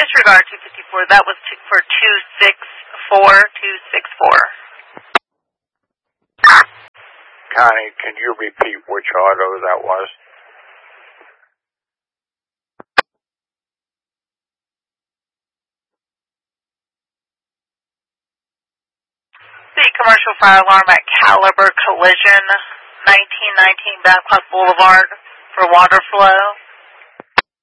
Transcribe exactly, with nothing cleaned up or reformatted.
Disregard two fifty-four. That was two, for two six four, two six four. Connie, can you repeat which auto that was? The commercial fire alarm at Caliber Collision, nineteen nineteen Babcock Boulevard for water flow.